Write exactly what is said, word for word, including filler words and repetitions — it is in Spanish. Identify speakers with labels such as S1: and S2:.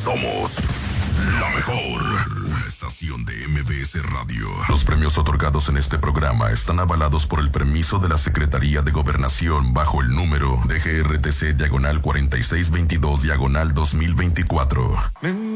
S1: Somos la mejor. Una estación de M B S Radio. Los premios otorgados en este programa están avalados por el permiso de la Secretaría de Gobernación bajo el número D G R T C diagonal cuarenta y seis veintidós diagonal dos mil veinticuatro.